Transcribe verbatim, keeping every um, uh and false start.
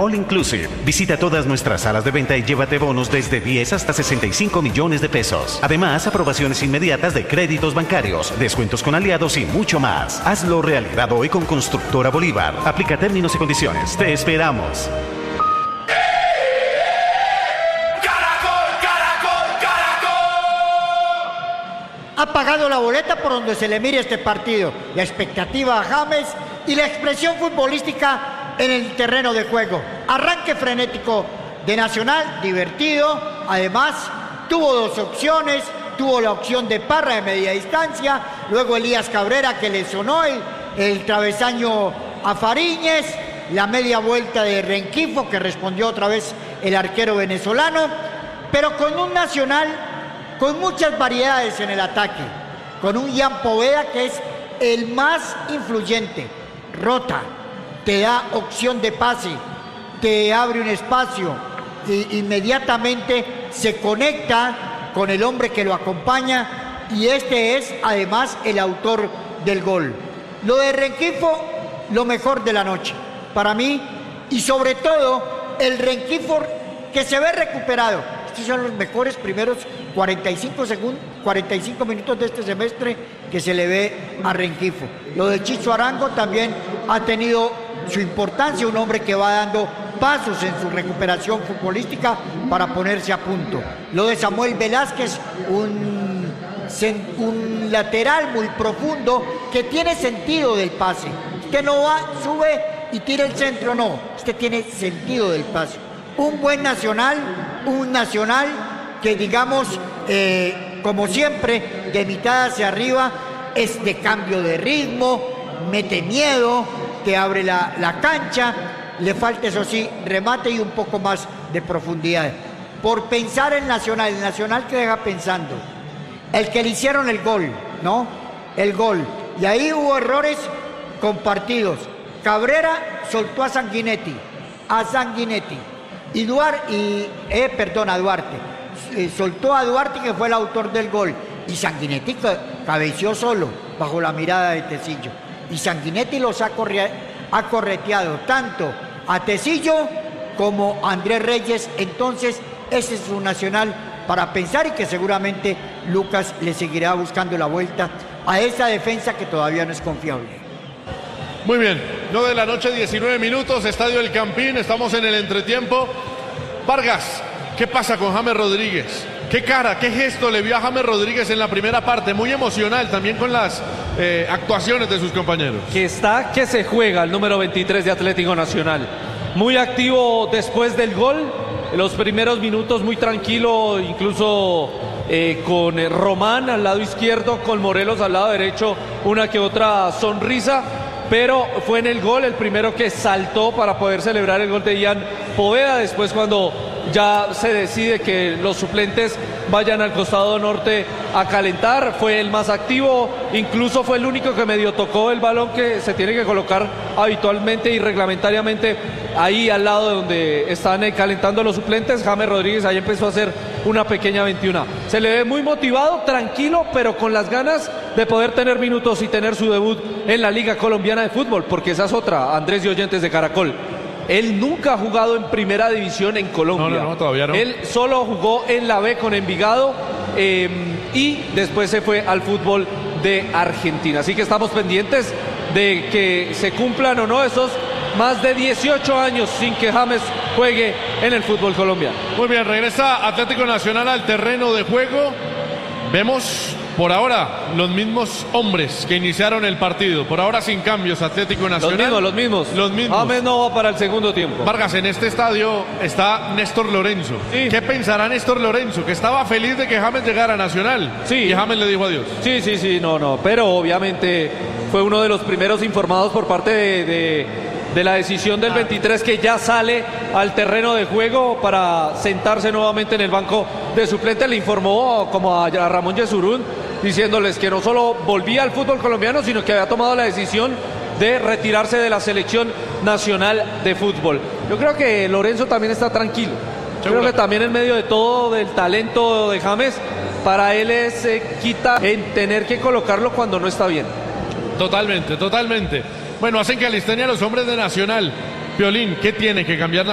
All Inclusive. Visita todas nuestras salas de venta y llévate bonos desde diez hasta sesenta y cinco millones de pesos. Además, aprobaciones inmediatas de créditos bancarios, descuentos con aliados y mucho más. Hazlo realidad hoy con Constructora Bolívar. Aplica términos y condiciones. Te esperamos. Ha pagado la boleta por donde se le mire este partido. La expectativa a James y la expresión futbolística en el terreno de juego. Arranque frenético de Nacional, divertido. Además, tuvo dos opciones. Tuvo la opción de Parra de media distancia. Luego Elías Cabrera, que le sonó el, el travesaño a Fariñez. La media vuelta de Renquifo, que respondió otra vez el arquero venezolano. Pero con un Nacional con muchas variedades en el ataque, con un Ian Poveda que es el más influyente, rota, te da opción de pase, te abre un espacio e inmediatamente se conecta con el hombre que lo acompaña y este es además el autor del gol. Lo de Renquifo, lo mejor de la noche para mí y sobre todo el Renquifo que se ve recuperado. Estos son los mejores primeros cuarenta y cinco segundos, cuarenta y cinco minutos de este semestre que se le ve a Renquifo. Lo de Chicho Arango también ha tenido su importancia, un hombre que va dando pasos en su recuperación futbolística para ponerse a punto. Lo de Samuel Velázquez, un, un lateral muy profundo que tiene sentido del pase. Usted no va, sube y tira el centro, no. Usted tiene sentido del pase. Un buen Nacional, un Nacional que digamos, eh, como siempre, de mitad hacia arriba, es de cambio de ritmo, mete miedo, te abre la, la cancha, le falta eso sí, remate y un poco más de profundidad. Por pensar el Nacional, el Nacional que deja pensando, el que le hicieron el gol, ¿no? El gol. Y ahí hubo errores compartidos. Cabrera soltó a Sanguinetti, a Sanguinetti. Y Duarte, y, eh, perdón, a Duarte. Eh, soltó a Duarte, que fue el autor del gol. Y Sanguinetti cabeció solo, bajo la mirada de Tecillo. Y Sanguinetti los ha, corre, ha correteado tanto a Tecillo como a Andrés Reyes. Entonces, ese es un Nacional para pensar y que seguramente Lucas le seguirá buscando la vuelta a esa defensa que todavía no es confiable. Muy bien, nueve de la noche, diecinueve minutos, Estadio El Campín, estamos en el entretiempo. Vargas, ¿qué pasa con James Rodríguez? ¿Qué cara, qué gesto le vio a James Rodríguez en la primera parte? Muy emocional también con las eh, actuaciones de sus compañeros. Que está, que se juega el número veintitrés de Atlético Nacional. Muy activo después del gol, en los primeros minutos muy tranquilo, incluso eh, con Román al lado izquierdo, con Morelos al lado derecho, una que otra sonrisa. Pero fue en el gol el primero que saltó para poder celebrar el gol de Ian Poveda. Después, cuando ya se decide que los suplentes vayan al costado norte a calentar, fue el más activo, incluso fue el único que medio tocó el balón que se tiene que colocar habitualmente y reglamentariamente ahí al lado de donde están eh, calentando los suplentes. James Rodríguez ahí empezó a hacer una pequeña veintiuna. Se le ve muy motivado, tranquilo, pero con las ganas de poder tener minutos y tener su debut en la Liga Colombiana de Fútbol, porque esa es otra, Andrés y oyentes de Caracol. Él nunca ha jugado en primera división en Colombia. No, no, no, todavía no. Él solo jugó en la B con Envigado eh, y después se fue al fútbol de Argentina. Así que estamos pendientes de que se cumplan o no esos más de dieciocho años sin que James juegue en el fútbol colombiano. Muy bien, regresa Atlético Nacional al terreno de juego. Vemos por ahora los mismos hombres que iniciaron el partido. Por ahora sin cambios, Atlético Nacional. Los mismos, los mismos. Los mismos. James no va para el segundo tiempo. Vargas, en este estadio está Néstor Lorenzo. Sí. ¿Qué pensará Néstor Lorenzo? Que estaba feliz de que James llegara a Nacional. Sí. Y James le dijo adiós. Sí, sí, sí, no, no. Pero obviamente fue uno de los primeros informados por parte de... de... de la decisión del veintitrés, que ya sale al terreno de juego para sentarse nuevamente en el banco de suplentes. Le informó como a Ramón Yesurún, diciéndoles que no solo volvía al fútbol colombiano, sino que había tomado la decisión de retirarse de la selección nacional de fútbol. Yo creo que Lorenzo también está tranquilo. Yo creo que también en medio de todo del talento de James, para él es eh, quita en tener que colocarlo cuando no está bien. Totalmente, totalmente. Bueno, hacen calistenia a los hombres de Nacional. Piolín, ¿qué tiene que cambiar